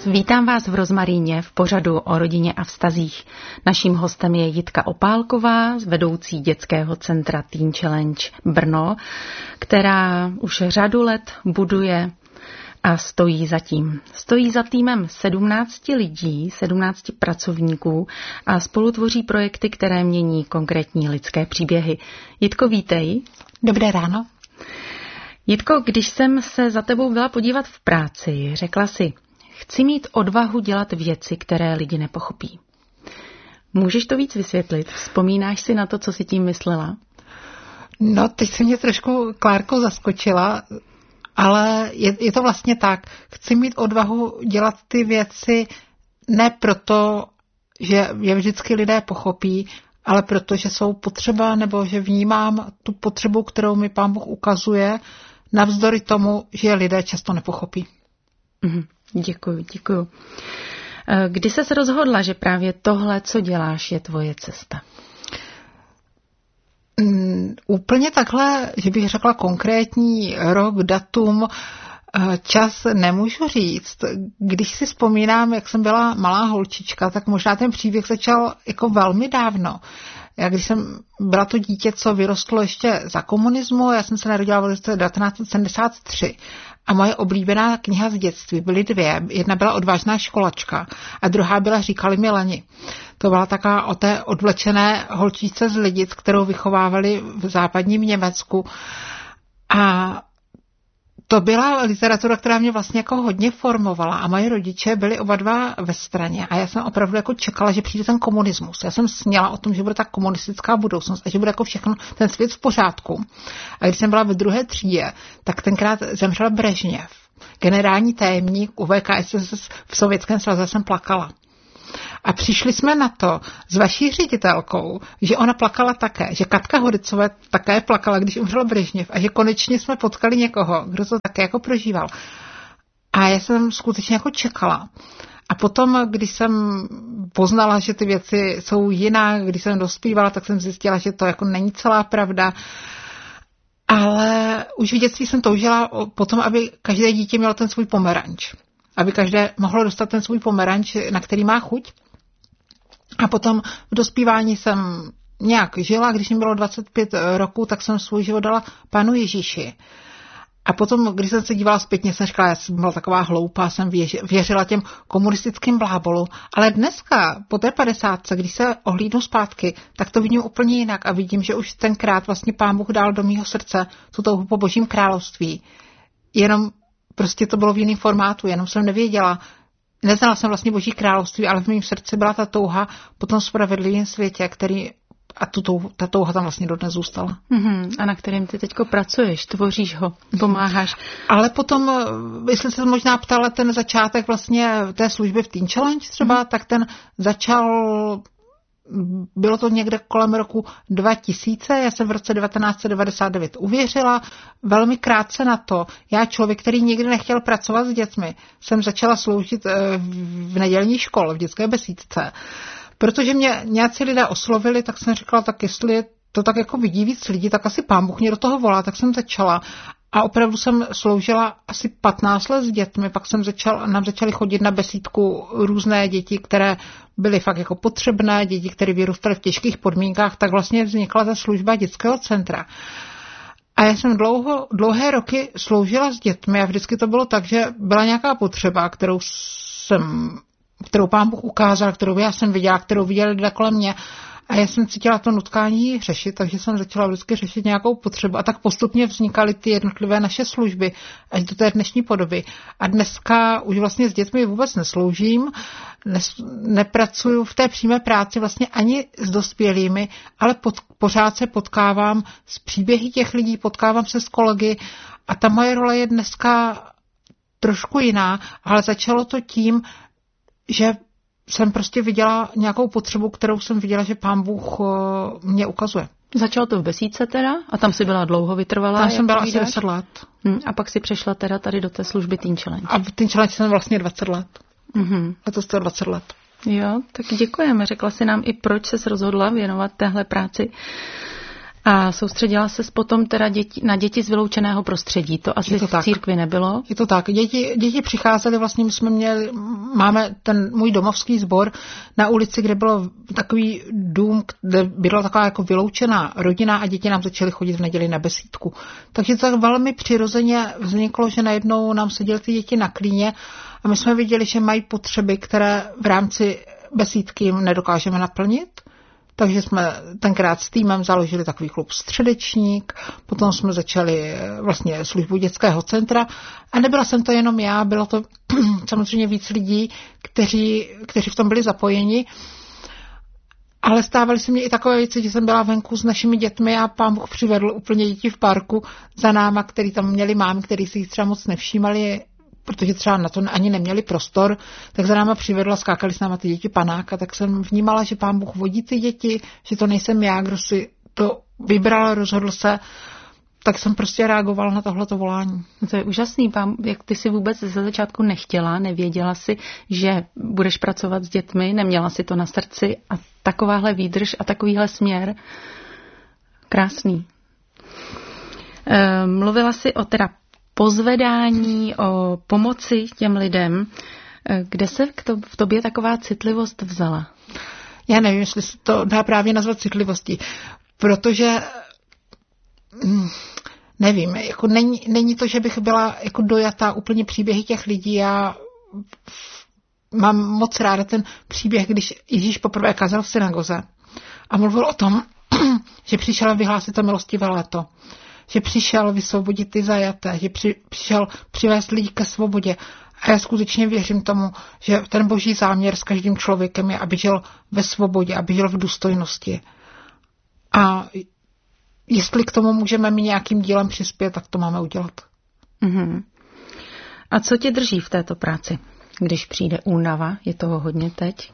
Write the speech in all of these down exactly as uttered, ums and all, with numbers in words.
Vítám vás v Rozmaríně v pořadu o rodině a vztazích. Naším hostem je Jitka Opálková, vedoucí dětského centra Teen Challenge Brno, která už řadu let buduje a stojí za tím. Stojí za týmem sedmnácti lidí, sedmnácti pracovníků a spolu tvoří projekty, které mění konkrétní lidské příběhy. Jitko, vítej. Dobré ráno. Jitko, když jsem se za tebou byla podívat v práci, řekla si, chci mít odvahu dělat věci, které lidi nepochopí. Můžeš to víc vysvětlit? Vzpomínáš si na to, co jsi tím myslela? No, teď se mě trošku, Klárko, zaskočila, ale je, je to vlastně tak. Chci mít odvahu dělat ty věci ne proto, že je vždycky lidé pochopí, ale proto, že jsou potřeba, nebo že vnímám tu potřebu, kterou mi Pán Bůh ukazuje, navzdory tomu, že lidé často nepochopí. Mhm. Děkuju, děkuju. Kdy ses rozhodla, že právě tohle, co děláš, je tvoje cesta? Mm, úplně takhle, že bych řekla konkrétní rok, datum, čas nemůžu říct. Když si vzpomínám, jak jsem byla malá holčička, tak možná ten příběh začal jako velmi dávno. Já když jsem byla to dítě, co vyrostlo ještě za komunismu, já jsem se narodila v roce devatenáct set sedmdesát tři. A moje oblíbená kniha z dětství byly dvě. Jedna byla Odvážná školačka a druhá byla Říkali mi lani. To byla taková o té odvlečené holčičce z Lidic, kterou vychovávali v západním Německu. A to byla literatura, která mě vlastně jako hodně formovala a moje rodiče byli oba dva ve straně a já jsem opravdu jako čekala, že přijde ten komunismus. Já jsem sněla o tom, že bude ta komunistická budoucnost a že bude jako všechno ten svět v pořádku. A když jsem byla ve druhé třídě, tak tenkrát zemřel Brežněv, generální tajemník U V K S S v Sovětském svazu, jsem plakala. A přišli jsme na to s vaší ředitelkou, že ona plakala také, že Katka Horicové také plakala, když umřel Brežněv a že konečně jsme potkali někoho, kdo to také jako prožíval. A já jsem skutečně jako čekala. A potom, když jsem poznala, že ty věci jsou jinak, když jsem dospívala, tak jsem zjistila, že to jako není celá pravda. Ale už v dětství jsem toužila potom, aby každé dítě mělo ten svůj pomeranč. Aby každé mohlo dostat ten svůj pomeranč, na který má chuť. A potom v dospívání jsem nějak žila, když mi bylo dvacet pět roků, tak jsem svůj život dala Pánu Ježíši. A potom, když jsem se dívala zpětně, jsem říkala, já jsem byla taková hloupá, jsem věřila těm komunistickým blábolům. Ale dneska, po té padesátce, když se ohlídnu zpátky, tak to vidím úplně jinak a vidím, že už tenkrát vlastně Pán Bůh dal do mýho srdce tu touhu po Božím království. Jenom prostě to bylo v jiném formátu, jenom jsem nevěděla. Neznala jsem vlastně Boží království, ale v mém srdci byla ta touha po tom spravedlivém světě, který, a tu touha, ta touha tam vlastně dodnes zůstala. Mm-hmm. A na kterém ty teďko pracuješ, tvoříš ho, pomáháš. Ale potom, jestli se možná ptala ten začátek vlastně té služby v Teen Challenge třeba, mm-hmm. tak ten začal... Bylo to někde kolem roku dva tisíce, já jsem v roce devatenáct set devadesát devět uvěřila, velmi krátce na to. Já člověk, který nikdy nechtěl pracovat s dětmi, jsem začala sloužit v nedělní škole, v dětské besídce. Protože mě nějací lidé oslovili, tak jsem řekla, tak jestli to tak jako vidí víc lidí, tak asi Pán Bůh mě do toho volá, tak jsem začala. A opravdu jsem sloužila asi patnáct let s dětmi, pak jsem začal, nám začaly chodit na besídku různé děti, které byly fakt jako potřebné, děti, které vyrůstaly v těžkých podmínkách, tak vlastně vznikla ta služba dětského centra. A já jsem dlouho, dlouhé roky sloužila s dětmi a vždycky to bylo tak, že byla nějaká potřeba, kterou jsem, kterou Pán Bůh ukázal, kterou já jsem viděla, kterou viděli lidé kolem mě. A já jsem cítila to nutkání řešit, takže jsem začala vždycky řešit nějakou potřebu. A tak postupně vznikaly ty jednotlivé naše služby až do té dnešní podoby. A dneska už vlastně s dětmi vůbec nesloužím, nes, nepracuju v té přímé práci vlastně ani s dospělými, ale pod, pořád se potkávám s příběhy těch lidí, potkávám se s kolegy a ta moje role je dneska trošku jiná, ale začalo to tím, že jsem prostě viděla nějakou potřebu, kterou jsem viděla, že Pán Bůh mě ukazuje. Začalo to v besídce teda? A tam si byla dlouho vytrvalá? Tam jsem byla asi deset let. Hmm, a pak si přešla teda tady do té služby Teen Challenge. A v Teen Challenge jsem vlastně dvacet let. Mm-hmm. A to je dvacet let. Jo, tak děkujeme. Řekla si nám i, proč ses rozhodla věnovat téhle práci. A soustředila ses potom teda děti, na děti z vyloučeného prostředí. To asi to v církvi nebylo? Je to tak. Děti, děti přicházely, vlastně my jsme měli, máme ten můj domovský sbor na ulici, kde bylo takový dům, kde byla taková jako vyloučená rodina a děti nám začaly chodit v neděli na besídku. Takže to tak velmi přirozeně vzniklo, že najednou nám seděly ty děti na klíně a my jsme viděli, že mají potřeby, které v rámci besídky jim nedokážeme naplnit. Takže jsme tenkrát s týmem založili takový klub Středečník, potom jsme začali vlastně službu dětského centra a nebyla jsem to jenom já, bylo to samozřejmě víc lidí, kteří, kteří v tom byli zapojeni, ale stávaly se mi i takové věci, že jsem byla venku s našimi dětmi a pán Bůh přivedl úplně děti v parku za náma, který tam měli mámy, který si jich třeba moc nevšímali, protože třeba na to ani neměli prostor, tak za náma přivedla, skákali s náma ty děti panáka, tak jsem vnímala, že pán Bůh vodí ty děti, že to nejsem já, kdo si to vybral, rozhodl se, tak jsem prostě reagovala na tohleto volání. To je úžasný, pán, jak ty si vůbec ze začátku nechtěla, nevěděla si, že budeš pracovat s dětmi, neměla si to na srdci a takováhle výdrž a takovýhle směr. Krásný. E, mluvila si o teda pozvedání, o pomoci těm lidem. Kde se to, v tobě taková citlivost vzala? Já nevím, jestli se to dá právě nazvat citlivostí, protože nevím, jako není, není to, že bych byla jako dojatá úplně příběhy těch lidí. Já mám moc ráda ten příběh, když Ježíš poprvé kázal v synagoze a mluvil o tom, že přišel vyhlásit to milostivé léto, že přišel vysvobodit ty zajaté, že při, přišel přivést lidi ke svobodě. A já skutečně věřím tomu, že ten boží záměr s každým člověkem je, aby žil ve svobodě, aby žil v důstojnosti. A jestli k tomu můžeme my nějakým dílem přispět, tak to máme udělat. Mm-hmm. A co tě drží v této práci, když přijde únava? Je toho hodně teď?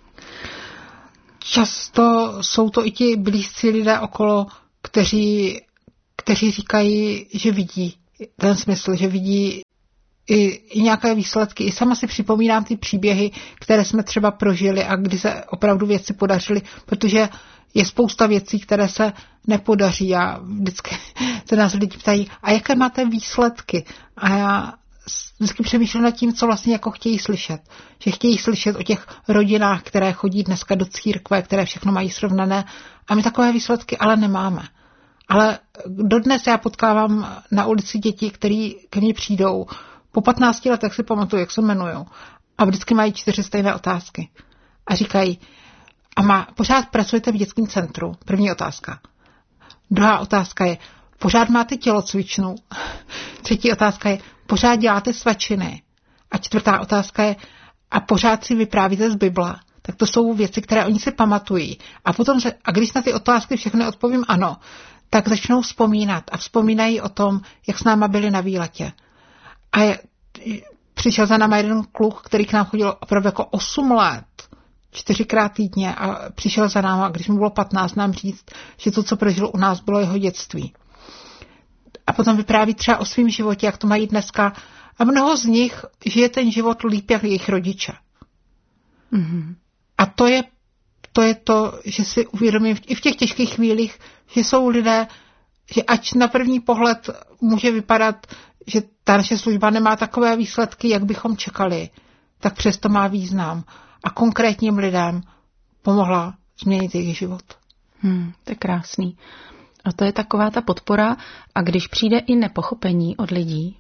Často jsou to i ti blízcí lidé okolo, kteří kteří říkají, že vidí ten smysl, že vidí i, i nějaké výsledky. I sama si připomínám ty příběhy, které jsme třeba prožili a kdy se opravdu věci podařily, protože je spousta věcí, které se nepodaří a vždycky se nás lidi ptají, a jaké máte výsledky? A já vždycky přemýšlím nad tím, co vlastně jako chtějí slyšet. Že chtějí slyšet o těch rodinách, které chodí dneska do církve, které všechno mají srovnané a my takové výsledky ale nemáme. Ale dodnes já potkávám na ulici děti, který ke mně přijdou. Po patnácti letech si pamatuju, jak se jmenují. A vždycky mají čtyři stejné otázky. A říkají, a má, pořád pracujete v dětském centru? První otázka. Druhá otázka je, pořád máte tělocvičnu? Třetí otázka je, pořád děláte svačiny? A čtvrtá otázka je, a pořád si vyprávíte z Bible? Tak to jsou věci, které oni si pamatují. A potom, se, a když na ty otázky všechny odpovím ano, tak začnou vzpomínat a vzpomínají o tom, jak s náma byli na výletě. A je, přišel za náma jeden kluk, který k nám chodil opravdu jako osm let, čtyřikrát týdně a přišel za náma, když mu bylo patnáct, nám říct, že to, co prožil u nás, bylo jeho dětství. A potom vypráví třeba o svém životě, jak to mají dneska. A mnoho z nich žije ten život líp, jak jejich rodiče. Mm-hmm. A to je, to je to, že si uvědomím i v těch těžkých chvílích, že jsou lidé, že ať na první pohled může vypadat, že ta naše služba nemá takové výsledky, jak bychom čekali, tak přesto má význam. A konkrétním lidem pomohla změnit jejich život. Hmm, to je krásný. A to je taková ta podpora. A když přijde i nepochopení od lidí?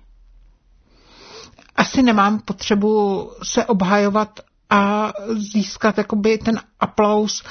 Asi nemám potřebu se obhajovat a získat jakoby ten aplaus.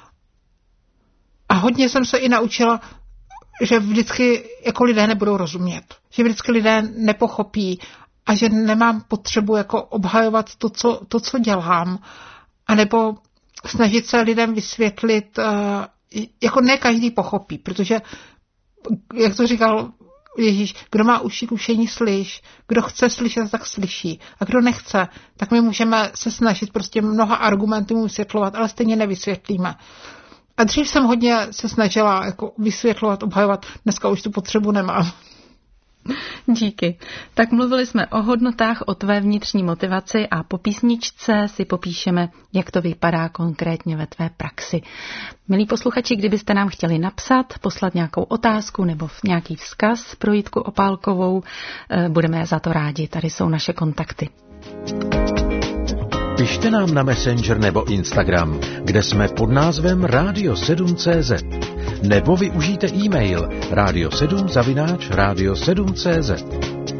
A hodně jsem se i naučila, že vždycky jako lidé nebudou rozumět. Že vždycky lidé nepochopí a že nemám potřebu jako obhajovat to, co, to, co dělám. A nebo snažit se lidem vysvětlit, jako ne každý pochopí, protože, jak to říkal Ježíš, kdo má uši k ušení slyš, kdo chce slyšet, tak slyší. A kdo nechce, tak my můžeme se snažit prostě mnoha argumentů mu vysvětlovat, ale stejně nevysvětlíme. A dřív jsem hodně se snažila jako vysvětlovat, obhajovat, dneska už tu potřebu nemám. Díky. Tak mluvili jsme o hodnotách, o tvé vnitřní motivaci a po písničce si popíšeme, jak to vypadá konkrétně ve tvé praxi. Milí posluchači, kdybyste nám chtěli napsat, poslat nějakou otázku nebo nějaký vzkaz pro Jitku Opálkovou, budeme za to rádi. Tady jsou naše kontakty. Pište nám na Messenger nebo Instagram, kde jsme pod názvem rádio sedm tečka cé zet. Nebo využijte e-mail rádio sedm zavináč rádio sedm tečka cé zet.